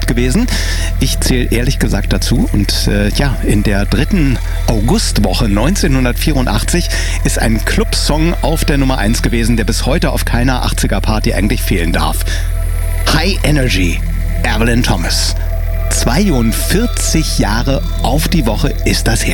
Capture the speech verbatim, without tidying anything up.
Hit gewesen. Ich zähle ehrlich gesagt dazu. Und äh, ja, in der dritten Augustwoche neunzehnhundertvierundachtzig ist ein Clubsong auf der Nummer eins gewesen, der bis heute auf keiner achtziger-Party eigentlich fehlen darf. High Energy, Evelyn Thomas. zweiundvierzig Jahre auf die Woche ist das her.